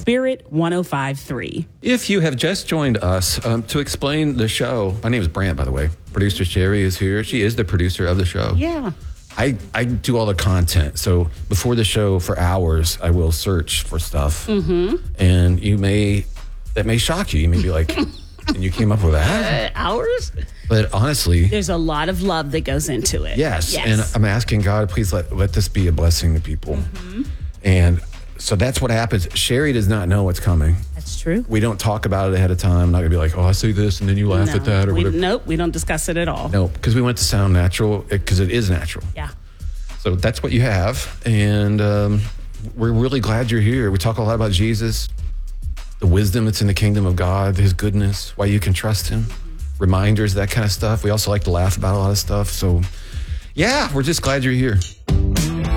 Spirit 105.3. If you have just joined us to explain the show, my name is Brant, by the way. Producer Sherry is here. She is the producer of the show. Yeah. I do all the content. So before the show for hours, I will search for stuff. Mm-hmm. And that may shock you. You may be like, and you came up with that? Hours? But honestly, there's a lot of love that goes into it. Yes. And I'm asking God, please let this be a blessing to people. Mm-hmm. And so that's what happens. Sherry does not know what's coming. That's true. We don't talk about it ahead of time. I'm not going to be like, oh, I say this, and then you laugh at that or whatever. Nope, we don't discuss it at all. Nope, because we want to sound natural, because it is natural. Yeah. So that's what you have. And we're really glad you're here. We talk a lot about Jesus, the wisdom that's in the kingdom of God, his goodness, why you can trust him, reminders, that kind of stuff. We also like to laugh about a lot of stuff. So, yeah, we're just glad you're here.